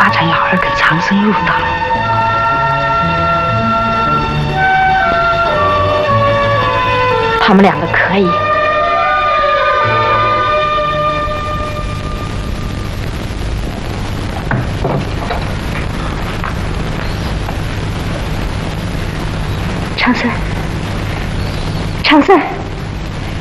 沙尘老儿跟长生入党。他们两个可以。长生，长生。